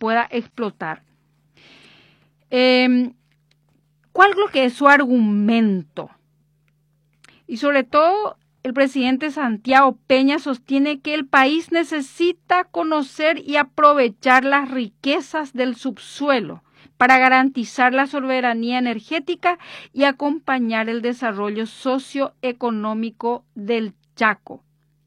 pueda explotar. ¿Cuál es lo que es su argumento? Y sobre todo, el presidente Santiago Peña sostiene que el país necesita conocer y aprovechar las riquezas del subsuelo para garantizar la soberanía energética y acompañar el desarrollo socioeconómico del Chaco.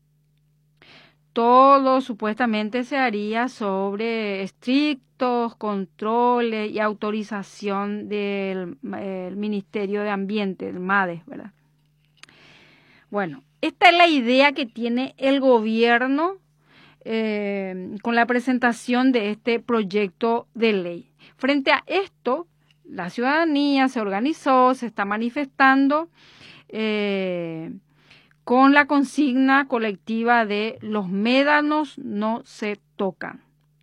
Todo supuestamente se haría sobre estrictos controles y autorización del Ministerio de Ambiente, el MADES, ¿verdad? Bueno, esta es la idea que tiene el gobierno con la presentación de este proyecto de ley. Frente a esto, la ciudadanía se organizó, se está manifestando con la consigna colectiva de los médanos no se tocan.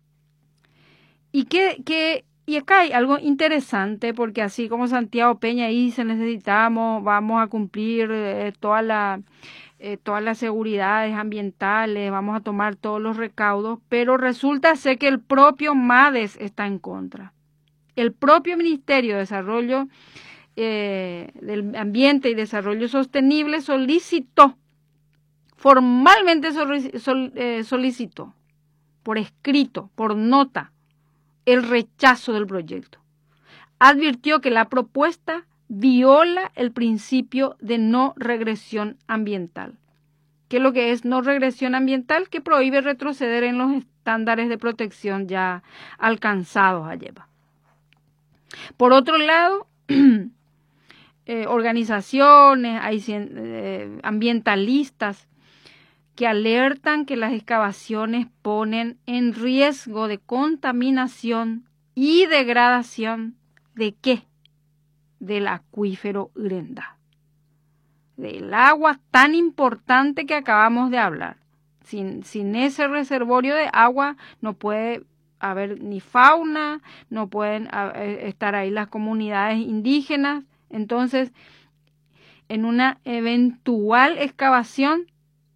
Y acá hay algo interesante, porque así como Santiago Peña dice, vamos a cumplir todas las seguridades ambientales, vamos a tomar todos los recaudos, pero resulta ser que el propio MADES está en contra. El propio Ministerio de Desarrollo del Ambiente y Desarrollo Sostenible formalmente solicitó, por escrito, por nota, el rechazo del proyecto. Advirtió que la propuesta viola el principio de no regresión ambiental. ¿Qué es lo que es no regresión ambiental? Que prohíbe retroceder en los estándares de protección ya alcanzados ayer. Por otro lado, organizaciones ambientalistas que alertan que las excavaciones ponen en riesgo de contaminación y degradación ¿de qué? Del acuífero Grenda, del agua tan importante que acabamos de hablar. Sin ese reservorio de agua no puede haber ni fauna, no pueden estar ahí las comunidades indígenas. Entonces, en una eventual excavación,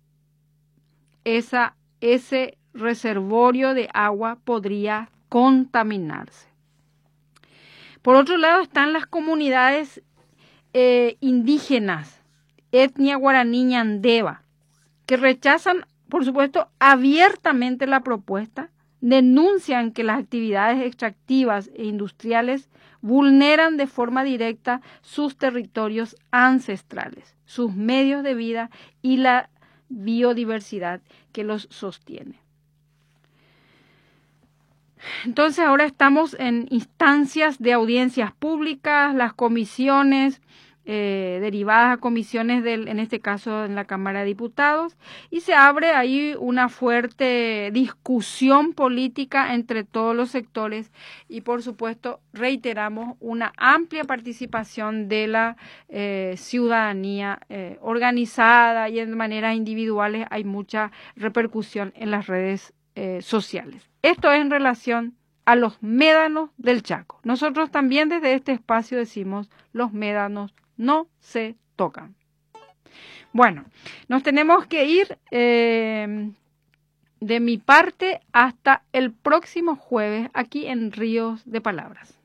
ese reservorio de agua podría contaminarse. Por otro lado están las comunidades indígenas, etnia guaraní ñandeva, que rechazan, por supuesto, abiertamente la propuesta, denuncian que las actividades extractivas e industriales vulneran de forma directa sus territorios ancestrales, sus medios de vida y la biodiversidad que los sostiene. Entonces ahora estamos en instancias de audiencias públicas, las comisiones derivadas a comisiones en este caso en la Cámara de Diputados, y se abre ahí una fuerte discusión política entre todos los sectores y por supuesto reiteramos una amplia participación de la ciudadanía organizada, y en maneras individuales hay mucha repercusión en las redes sociales. Esto es en relación a los médanos del Chaco. Nosotros también desde este espacio decimos: los médanos no se tocan. Bueno, nos tenemos que ir de mi parte hasta el próximo jueves aquí en Ríos de Palabras.